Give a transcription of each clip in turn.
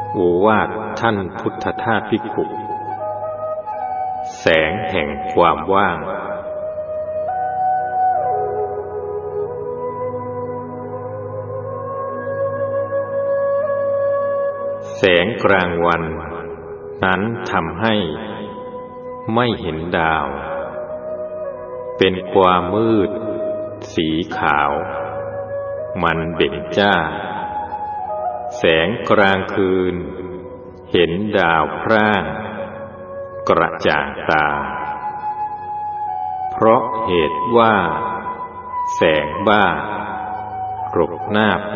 โอวาทท่านพุทธทาสภิกขุแสงแห่งความว่างแสงกลางวันนั้นทำให้ไม่เห็นดาวเป็นความมืดสีขาวมันเด่นจ้าแสงกลางคืนเห็นดาวพร่างกระจ่างตาเพราะเหตุว่าแสงบ้ารบหน้าไป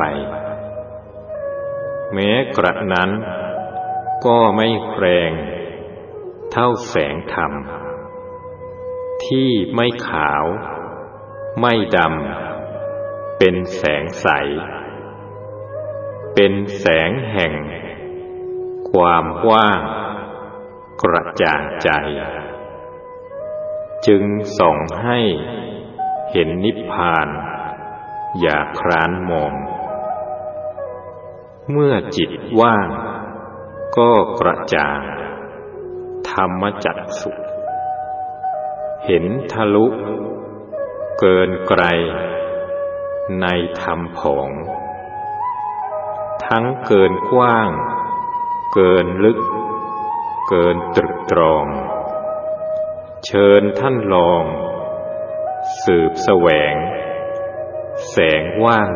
แม้กระนั้นก็ไม่แรงเท่าแสงธรรมที่ไม่ขาวไม่ดำเป็นแสงใสเป็นแสงแห่งความว่างกระจ่างใจจึงส่องให้เห็นนิพพานอย่าคร้านมองเมื่อจิตว่างก็กระจ่างธรรมจักษุเห็นทะลุเกินไกลในธรรมผองทั้งเกินกว้างเกินลึกเกินตรึกตรองเชิญท่านลองสืบแสวงแสงว่าง